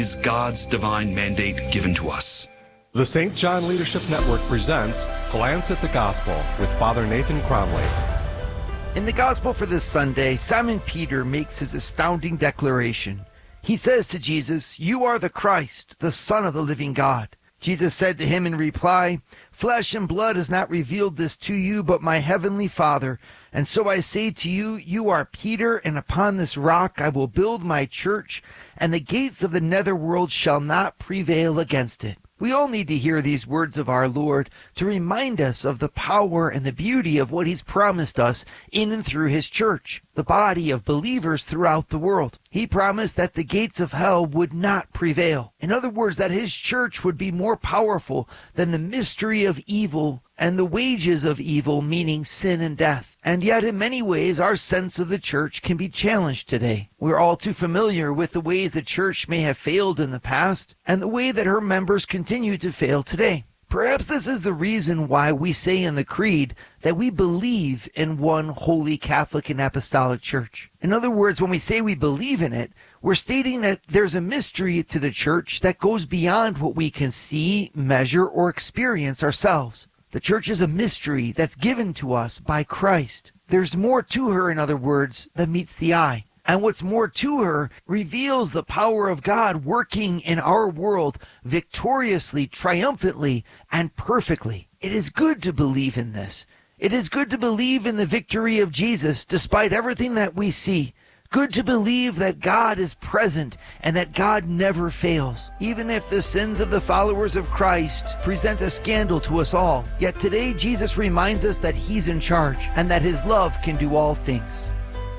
is God's divine mandate given to us. The St. John Leadership Network presents Glance at the Gospel with Father Nathan Cromley. In the Gospel for this Sunday, Simon Peter makes his astounding declaration. He says to Jesus, "You are the Christ, the Son of the living God." Jesus said to him in reply, "Flesh and blood has not revealed this to you, but my heavenly Father. And so I say to you, you are Peter, and upon this rock I will build my church, and the gates of the netherworld shall not prevail against it." We all need to hear these words of our Lord to remind us of the power and the beauty of what he's promised us in and through his church, the body of believers throughout the world. He promised that the gates of hell would not prevail. In other words, that his church would be more powerful than the mystery of evil and the wages of evil, meaning sin and death. And yet, in many ways, our sense of the church can be challenged today. We're all too familiar with the ways the church may have failed in the past and the way that her members continue to fail today. Perhaps this is the reason why we say in the Creed that we believe in one holy Catholic and Apostolic Church. In other words, when we say we believe in it, we're stating that there's a mystery to the church that goes beyond what we can see, measure, or experience ourselves. The church is a mystery that's given to us by Christ. There's more to her, in other words, than meets the eye. And what's more to her reveals the power of God working in our world victoriously, triumphantly, and perfectly. It is good to believe in this. It is good to believe in the victory of Jesus despite everything that we see. Good to believe that God is present and that God never fails. Even if the sins of the followers of Christ present a scandal to us all, yet today Jesus reminds us that he's in charge and that his love can do all things.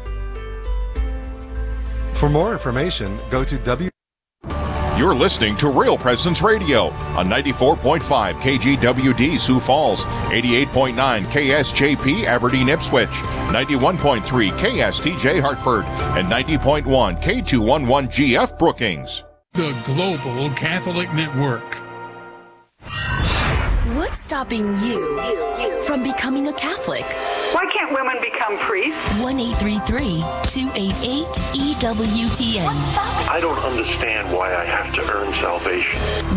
For more information, go to You're listening to Real Presence Radio on 94.5 KGWD Sioux Falls, 88.9 KSJP Aberdeen Ipswich, 91.3 KSTJ Hartford, and 90.1 K211 GF Brookings. The Global Catholic Network. What's stopping you from becoming a Catholic? Why can't women become priests? 1-833-288-EWTN. I don't understand why I have to earn salvation.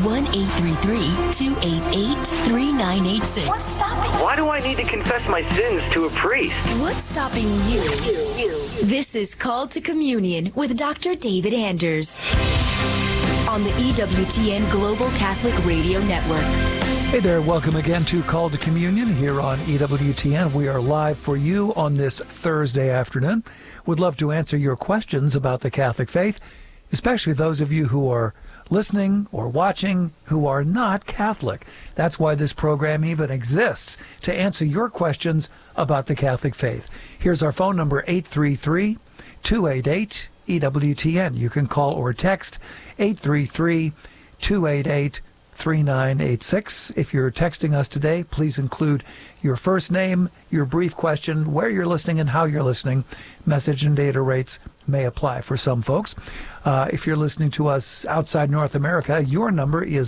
1-833-288-3986. What's stopping you? Why do I need to confess my sins to a priest? What's stopping you? This is Called to Communion with Dr. David Anders on the EWTN Global Catholic Radio Network. Hey there, welcome again to Call to Communion here on EWTN. We are live for you on this Thursday afternoon. Would love to answer your questions about the Catholic faith, especially those of you who are listening or watching who are not Catholic. That's why this program even exists, to answer your questions about the Catholic faith. Here's our phone number, 833-288-EWTN. You can call or text 833-288-3986. If you're texting us today, please include your first name, your brief question, where you're listening and how you're listening. Message and data rates may apply for some folks. If you're listening to us outside North America, your number is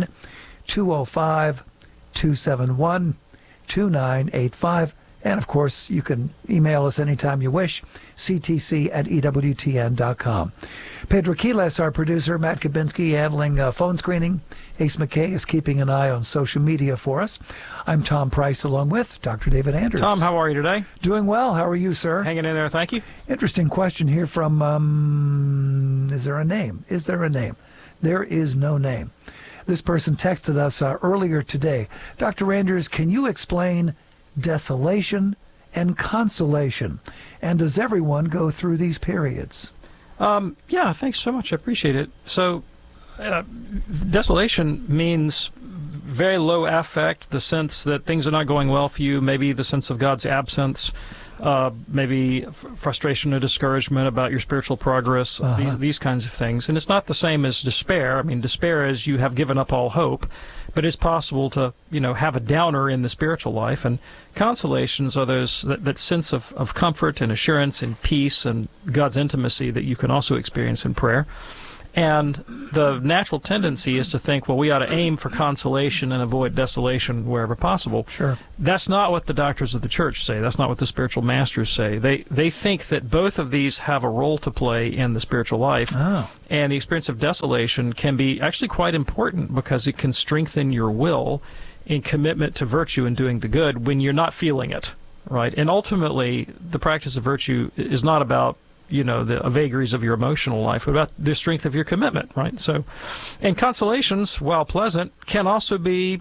1-205-271-2985. And, of course, you can email us anytime you wish, ctc@ewtn.com. Pedro Quiles, our producer, Matt Kabinski handling phone screening. Ace McKay is keeping an eye on social media for us. I'm Tom Price along with Dr. David Anders. Tom, how are you today? Doing well. How are you, sir? Hanging in there, thank you. Interesting question here from, is there a name? Is there a name? There is no name. This person texted us earlier today. Dr. Anders, can you explain desolation and consolation? And does everyone go through these periods? Yeah, thanks so much. I appreciate it. So, desolation means very low affect, the sense that things are not going well for you, maybe the sense of God's absence, maybe frustration or discouragement about your spiritual progress, these kinds of things. And it's not the same as despair. I mean, despair is you have given up all hope, but it's possible to, have a downer in the spiritual life. And consolations are that sense of comfort and assurance and peace and God's intimacy that you can also experience in prayer. And the natural tendency is to think, well, we ought to aim for consolation and avoid desolation wherever possible. Sure. That's not what the doctors of the church say. That's not what the spiritual masters say. They think that both of these have a role to play in the spiritual life. Oh. And the experience of desolation can be actually quite important because it can strengthen your will in commitment to virtue and doing the good when you're not feeling it, right? And ultimately, the practice of virtue is not about the vagaries of your emotional life, but about the strength of your commitment, right? So, and consolations, while pleasant, can also be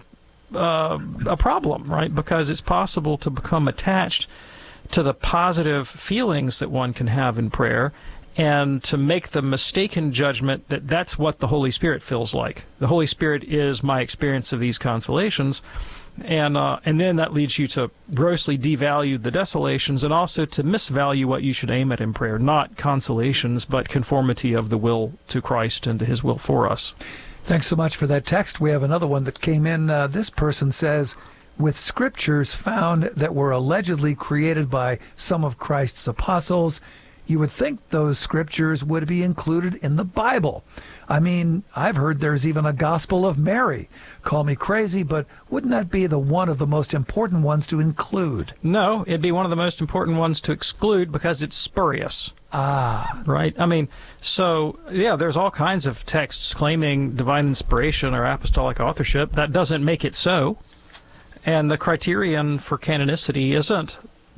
a problem, right? Because it's possible to become attached to the positive feelings that one can have in prayer and to make the mistaken judgment that that's what the Holy Spirit feels like. The Holy Spirit is my experience of these consolations. And then that leads you to grossly devalue the desolations and also to misvalue what you should aim at in prayer, not consolations, but conformity of the will to Christ and to His will for us. Thanks so much for that text. We have another one that came in. This person says, with scriptures found that were allegedly created by some of Christ's apostles, you would think those scriptures would be included in the Bible. I mean, I've heard there's even a Gospel of Mary. Call me crazy, but wouldn't that be one of the most important ones to include? No, it'd be one of the most important ones to exclude because it's spurious. Ah. Right? I mean, so, yeah, there's all kinds of texts claiming divine inspiration or apostolic authorship. That doesn't make it so. And the criterion for canonicity isn't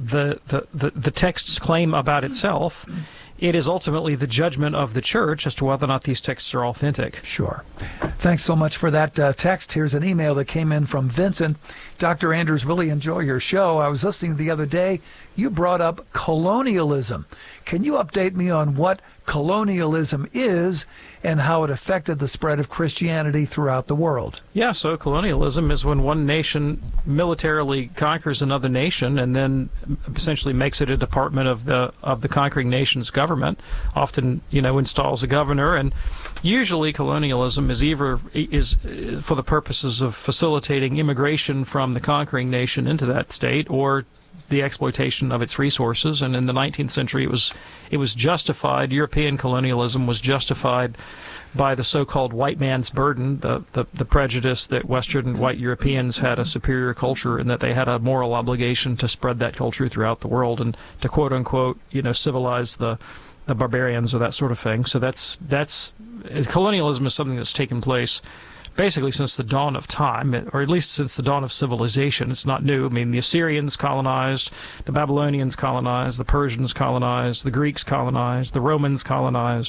the text's claim about itself. It is ultimately the judgment of the church as to whether or not these texts are authentic. Sure. Thanks so much for that text. Here's an email that came in from Vincent. Dr. Anders, really enjoy your show. I was listening the other day. You brought up colonialism. Can you update me on what colonialism is and how it affected the spread of Christianity throughout the world? Yeah, so colonialism is when one nation militarily conquers another nation and then essentially makes it a department of the conquering nation's government. Often, installs a governor, and usually colonialism is for the purposes of facilitating immigration from the conquering nation into that state or the exploitation of its resources. And in the 19th century, it was justified. European colonialism was justified by the so-called white man's burden, the prejudice that Western white Europeans had a superior culture and that they had a moral obligation to spread that culture throughout the world and to quote unquote, civilize the barbarians or that sort of thing. So that's colonialism is something that's taken place basically since the dawn of time, or at least since the dawn of civilization. It's not new. I mean, the Assyrians colonized, the Babylonians colonized, the Persians colonized, the Greeks colonized, the Romans colonized.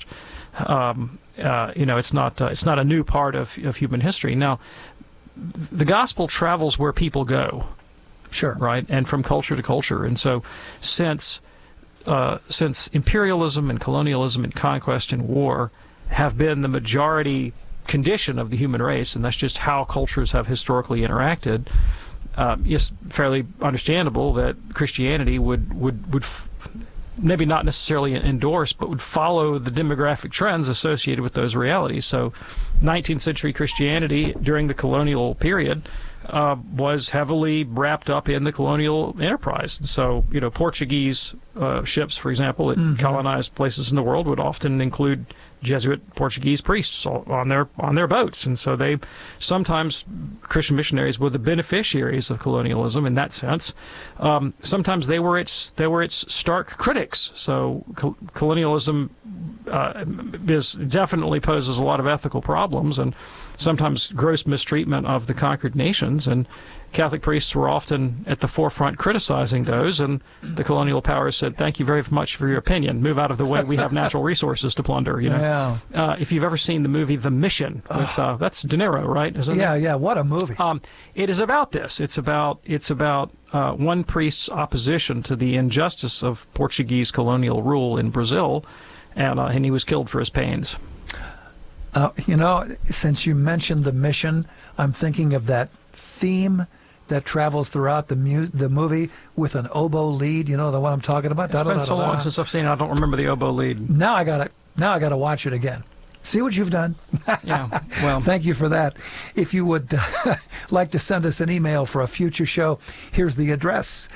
It's not a new part of human history. Now, the gospel travels where people go. Sure. Right, and from culture to culture. And so, since imperialism and colonialism and conquest and war have been the majority condition of the human race, and that's just how cultures have historically interacted, it's fairly understandable that Christianity would maybe not necessarily endorse, but would follow the demographic trends associated with those realities. So 19th century Christianity during the colonial period was heavily wrapped up in the colonial enterprise. So, Portuguese ships, for example, that colonized places in the world would often include Jesuit Portuguese priests on their boats, and so they sometimes Christian missionaries were the beneficiaries of colonialism in that sense. Sometimes they were its stark critics. So colonialism definitely poses a lot of ethical problems and sometimes gross mistreatment of the conquered nations, and Catholic priests were often at the forefront criticizing those, and the colonial powers said, thank you very much for your opinion. Move out of the way. We have natural resources to plunder. Yeah. If you've ever seen the movie The Mission, with that's De Niro, right? Isn't it? Yeah, what a movie. It is about this. It's about one priest's opposition to the injustice of Portuguese colonial rule in Brazil, and he was killed for his pains. Since you mentioned The Mission, I'm thinking of that theme that travels throughout the movie with an oboe lead. You know the one I'm talking about? It's been so long since I've seen it, I don't remember the oboe lead. Now I gotta watch it again. See what you've done? Yeah, well. Thank you for that. If you would like to send us an email for a future show, here's the address,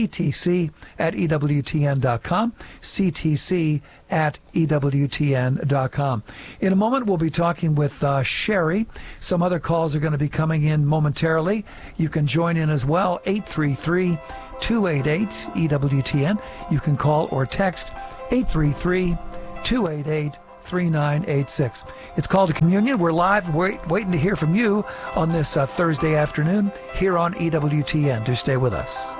ctc@ewtn.com, ctc@ewtn.com. In a moment, we'll be talking with Sherry. Some other calls are going to be coming in momentarily. You can join in as well, 833-288-EWTN. You can call or text 833-288-3986. It's Called to Communion. We're live, waiting to hear from you on this Thursday afternoon here on EWTN. Do stay with us.